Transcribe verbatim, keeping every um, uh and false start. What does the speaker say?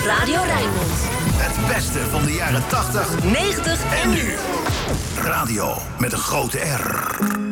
Radio Rijnmond. Het beste van de jaren tachtig, negentig en nu. Radio met een grote R.